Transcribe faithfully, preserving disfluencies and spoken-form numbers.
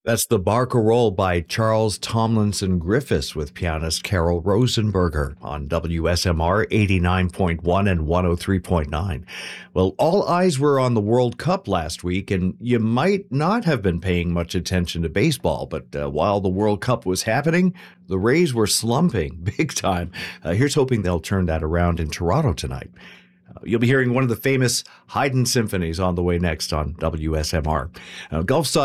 That's the Barcarolle by Charles Tomlinson Griffiths with pianist Carol Rosenberger on W S M R eighty-nine point one and one oh three point nine. Well, all eyes were on the World Cup last week, and you might not have been paying much attention to baseball, but uh, while the World Cup was happening, the Rays were slumping big time. Uh, here's hoping they'll turn that around in Toronto tonight. Uh, you'll be hearing one of the famous Haydn symphonies on the way next on W S M R. Uh, Golf